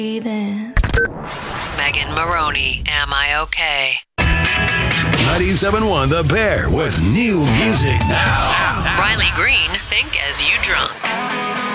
Megan Maroney, Am I Okay? 97.1 The Bear with new music now. Riley Green, Think As You Drunk.